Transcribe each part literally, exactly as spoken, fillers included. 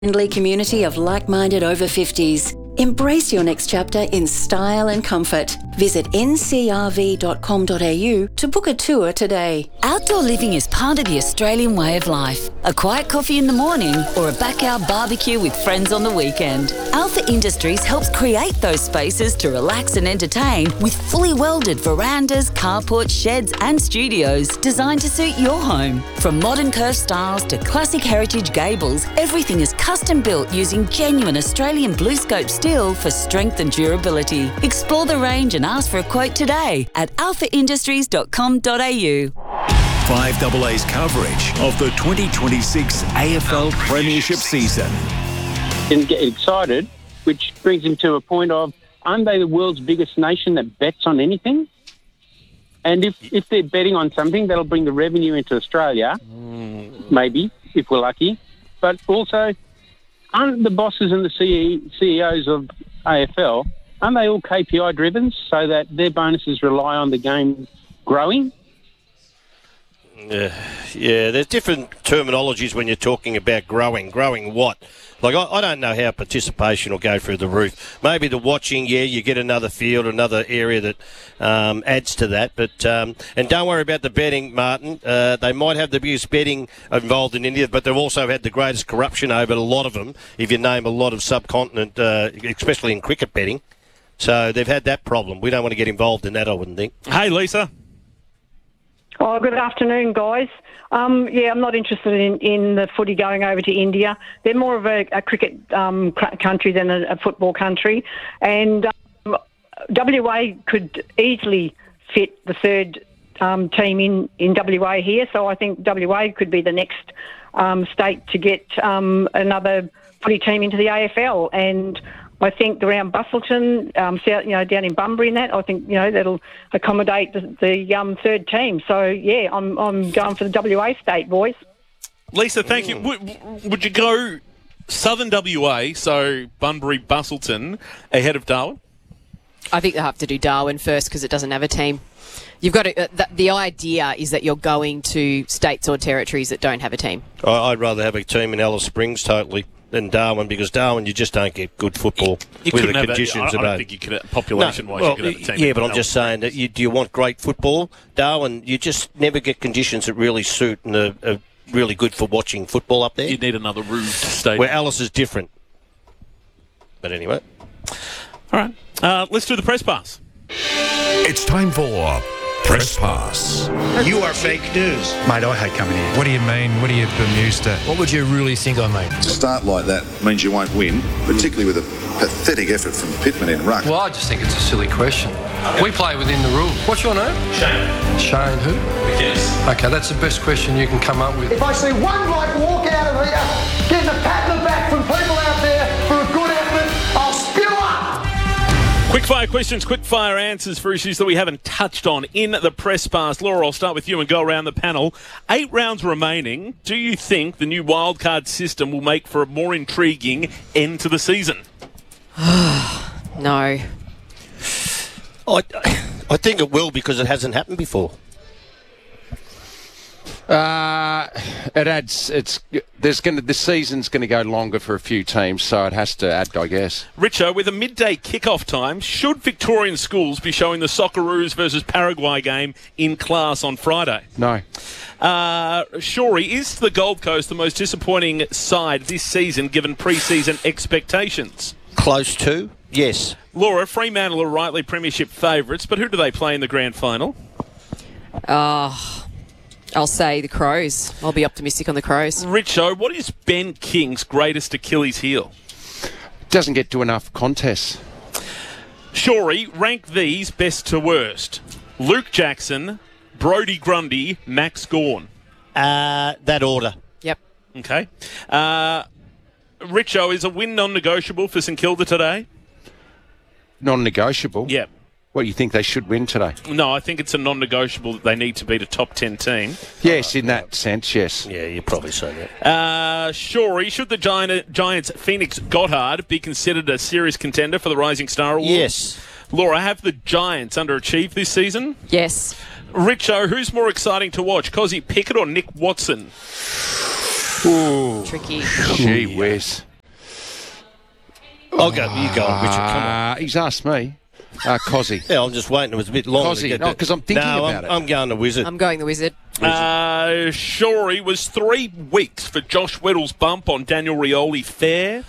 Friendly community of like-minded over fifties. Embrace your next chapter in style and comfort. Visit n c r v dot com dot a u to book a tour today. Outdoor living is part of the Australian way of life. A quiet coffee in the morning or a backyard barbecue with friends on the weekend. Alpha Industries helps create those spaces to relax and entertain with fully welded verandas, carports, sheds and studios designed to suit your home. From modern curved styles to classic heritage gables, everything is custom built using genuine Australian BlueScope steel for strength and durability. Explore the range and ask for a quote today at alpha industries dot com dot a u. five A A's coverage of the twenty twenty-six A F L Premiership season. And get excited, which brings him to a point of, aren't they the world's biggest nation that bets on anything? And if, if they're betting on something, that'll bring the revenue into Australia, mm. maybe, if we're lucky. But also, aren't the bosses and the C E Os of A F L, aren't they all K P I driven so that their bonuses rely on the game growing? Yeah, yeah, there's different terminologies when you're talking about growing. Growing what? Like, I, I don't know how participation will go through the roof. Maybe the watching, yeah, you get another field, another area that um, adds to that. But um, and don't worry about the betting, Martin. Uh, they might have the biggest betting involved in India, but they've also had the greatest corruption over a lot of them, if you name a lot of subcontinent, uh, especially in cricket betting. So they've had that problem. We don't want to get involved in that, I wouldn't think. Hey, Lisa. Oh, good afternoon, guys. Um, yeah, I'm not interested in, in the footy going over to India. They're more of a, a cricket um, country than a, a football country. And um, W A could easily fit the third um, team in, in W A here. So I think W A could be the next um, state to get um, another footy team into the A F L. And I think around Busselton, um, south, you know, down in Bunbury and that, I think, you know, that'll accommodate the, the um, third team. So, yeah, I'm I'm going for the W A state, boys. Lisa, thank you. Would, would you go southern W A, so Bunbury, Busselton, ahead of Darwin? I think they'll have to do Darwin first because it doesn't have a team. You've got to, uh, the, the idea is that you're going to states or territories that don't have a team. I'd rather have a team in Alice Springs, totally, than Darwin, because Darwin, you just don't get good football you with the have conditions. A, I don't think you could, population-wise, no, well, you could have a team. Yeah, but I'm just saying that you, do you want great football? Darwin, you just never get conditions that really suit and are, are really good for watching football up there. You need another roofed stadium. Where Alice is different. But anyway. All right. Uh, let's do the press pass. It's time for Press Pass. You are fake news. Mate, I hate coming here. What do you mean? What are you bemused at? What would you really think I mean? To start like that means you won't win, particularly with a pathetic effort from Pittman in ruck. Well, I just think it's a silly question. We play within the rules. What's your name? Shane. Shane who? Yes. Okay, that's the best question you can come up with. If I see one bloke walk out of here, getting a pat in the back from people out there for a good effort, I'll spew up. Quickfire questions, quickfire answers for issues that we haven't touched on in the press pass. Laura, I'll start with you and go around the panel. Eight rounds remaining. Do you think the new wildcard system will make for a more intriguing end to the season? No. I, I think it will, because it hasn't happened before. Uh, it adds. It's there's going to the season's going to go longer for a few teams, so it has to add, I guess. Richo, with a midday kickoff time, should Victorian schools be showing the Socceroos versus Paraguay game in class on Friday? No. Uh, Shorey, is the Gold Coast the most disappointing side this season, given pre-season expectations? Close to, yes. Laura, Fremantle are rightly premiership favourites, but who do they play in the grand final? Ah. Uh... I'll say the Crows. I'll be optimistic on the Crows. Richo, what is Ben King's greatest Achilles heel? Doesn't get to enough contests. Shorey, rank these best to worst. Luke Jackson, Brodie Grundy, Max Gawn. Uh, that order. Yep. Okay. Uh, Richo, is a win non-negotiable for St Kilda today? Non-negotiable? Yep. What, you think they should win today? No, I think it's a non-negotiable that they need to beat a top ten team. Yes, in that sense, yes. Yeah, you probably say that. Uh, Shorey, should the Giant, Giants' Phoenix Goddard be considered a serious contender for the Rising Star Award? Yes. Laura, have the Giants underachieved this season? Yes. Richo, who's more exciting to watch, Cozzy Pickett or Nick Watson? Ooh. Tricky. Gee whiz. I'll go. You go on, Richard. Come on. Uh, he's asked me. Uh, Cozzy. Yeah, I'm just waiting. It was a bit long. Cozzy. No, because I'm thinking no, about I'm, it. I'm going to Wizard. I'm going the Wizard. Uh, Shorey, was three weeks for Josh Weddle's bump on Daniel Rioli fair?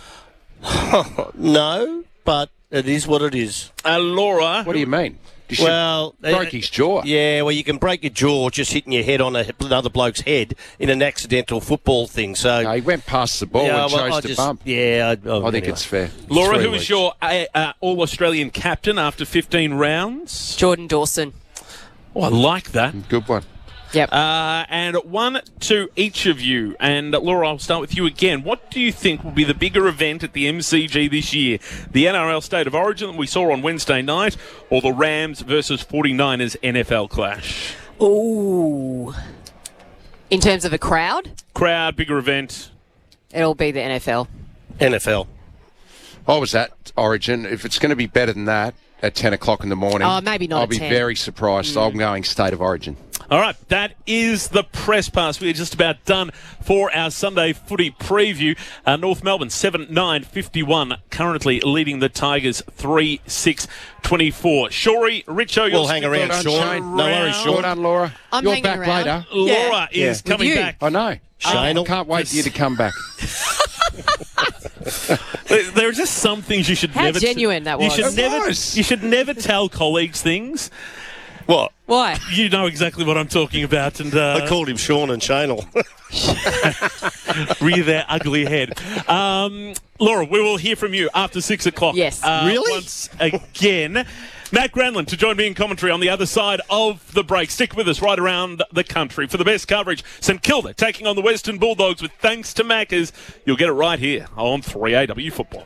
No, but it is what it is. Uh, Laura. What do you mean? You well, broke his jaw. Yeah, well, you can break your jaw just hitting your head on a, another bloke's head in an accidental football thing. So no, he went past the ball yeah, and well, chose I to just, bump. Yeah, I, I oh, think anyway. it's fair. Laura, Three who weeks. was your uh, uh, All-Australian captain after fifteen rounds? Jordan Dawson. Oh, I like that. Good one. Yep. Uh, and one to each of you. And Laura, I'll start with you again. What do you think will be the bigger event at the M C G this year? The N R L State of Origin that we saw on Wednesday night, or the Rams versus forty-niners N F L clash? Ooh. In terms of a crowd? Crowd, bigger event. It'll be the N F L. N F L. I was at Origin. If it's going to be better than that at ten o'clock in the morning, Oh, maybe not I'll at be ten. very surprised. Mm. I'm going State of Origin. All right, that is the press pass. We are just about done for our Sunday footy preview. Uh, North Melbourne seven nine fifty-one, currently leading the Tigers three six twenty-four. Shorey, Richo, We'll hang around, Well done, Sean. Shane. No worries, Sean. Well done, Laura. I'm You're hanging back around. later. Laura Yeah. is With coming you. back. I know. Shane, I can't wait for you to come back. There there are just some things you should How never. genuine that you was. Should It never. was. You should never tell colleagues things. What? Why? You know exactly what I'm talking about, and uh, I called him Sean and Shanel. rear their ugly head. Um, Laura, we will hear from you after six o'clock. Yes. Uh, Really? Once again. Matt Granlund to join me in commentary on the other side of the break. Stick with us right around the country for the best coverage. St Kilda taking on the Western Bulldogs with thanks to Maccas. You'll get it right here on three A W Football.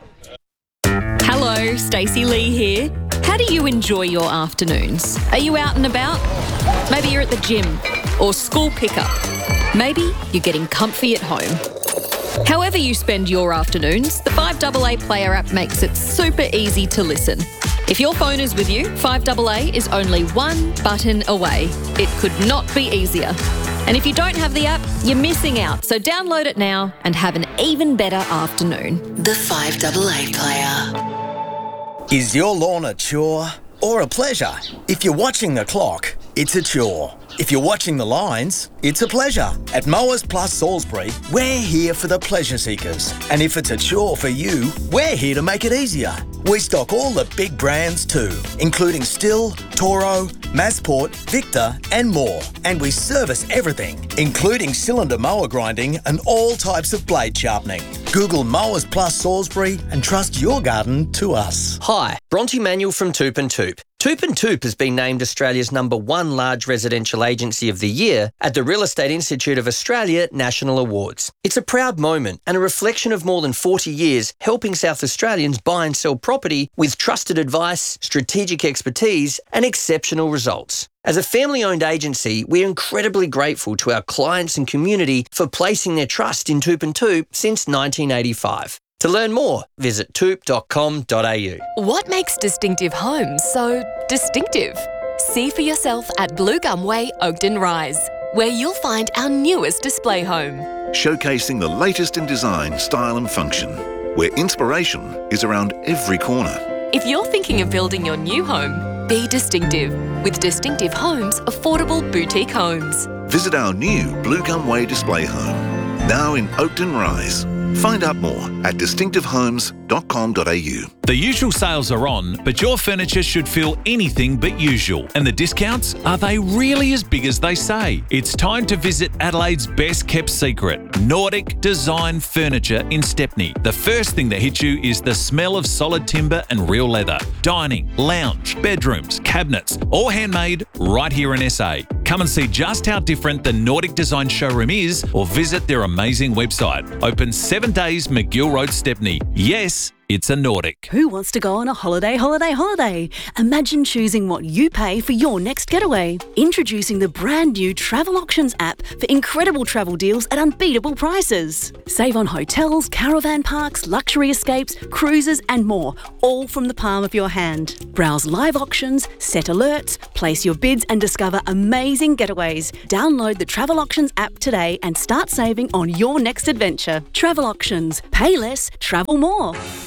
Hello, Stacey Lee here. How do you enjoy your afternoons? Are you out and about? Maybe you're at the gym or school pickup. Maybe you're getting comfy at home. However you spend your afternoons, the five A A Player app makes it super easy to listen. If your phone is with you, five A A is only one button away. It could not be easier. And if you don't have the app, you're missing out. So download it now and have an even better afternoon. The five A A Player. Is your lawn a chore or a pleasure? If you're watching the clock, it's a chore. If you're watching the lines, it's a pleasure. At Mowers Plus Salisbury, we're here for the pleasure seekers. And if it's a chore for you, we're here to make it easier. We stock all the big brands too, including Still, Toro, Massport, Victor and more. And we service everything, including cylinder mower grinding and all types of blade sharpening. Google Mowers Plus Salisbury and trust your garden to us. Hi, Bronte Manuel from Toop and Toop. Toop and Toop has been named Australia's number one large residential agency of the year at the Real Estate Institute of Australia National Awards. It's a proud moment and a reflection of more than forty years helping South Australians buy and sell property with trusted advice, strategic expertise and exceptional results. As a family-owned agency, we're incredibly grateful to our clients and community for placing their trust in Toop and Toop since nineteen eighty-five. To learn more, visit toop dot com dot a u. What makes distinctive homes so distinctive? See for yourself at Blue Gum Way, Oakden Rise, where you'll find our newest display home. Showcasing the latest in design, style and function, where inspiration is around every corner. If you're thinking of building your new home, be distinctive with Distinctive Homes Affordable Boutique Homes. Visit our new Blue Gum Way display home, now in Oakden Rise. Find out more at distinctive homes dot com dot a u. The usual sales are on, but your furniture should feel anything but usual. And the discounts, are they really as big as they say? It's time to visit Adelaide's best kept secret, Nordic Design Furniture in Stepney. The first thing that hits you is the smell of solid timber and real leather. Dining, lounge, bedrooms, cabinets, all handmade right here in S A. Come and see just how different the Nordic Design showroom is or visit their amazing website. Open seven days, McGill Road, Stepney. Yes, it's a Nordic. Who wants to go on a holiday, holiday, holiday? Imagine choosing what you pay for your next getaway. Introducing the brand new Travel Auctions app for incredible travel deals at unbeatable prices. Save on hotels, caravan parks, luxury escapes, cruises and more, all from the palm of your hand. Browse live auctions, set alerts, place your bids and discover amazing getaways. Download the Travel Auctions app today and start saving on your next adventure. Travel Auctions. Pay less, travel more. Are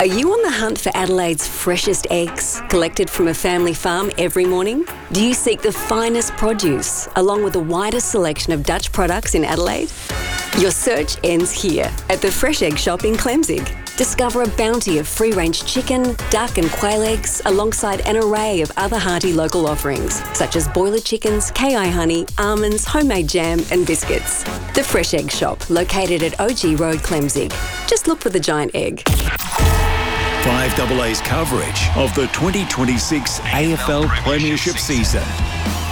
you on the hunt for Adelaide's freshest eggs, collected from a family farm every morning? Do you seek the finest produce, along with the widest selection of Dutch products in Adelaide? Your search ends here, at the Fresh Egg Shop in Clemzig. Discover a bounty of free-range chicken, duck and quail eggs, alongside an array of other hearty local offerings, such as boiler chickens, K I honey, almonds, homemade jam and biscuits. The Fresh Egg Shop, located at O G Road, Clemzig. Just look for the giant egg. five A A's coverage of the twenty twenty-six A F L Premiership season.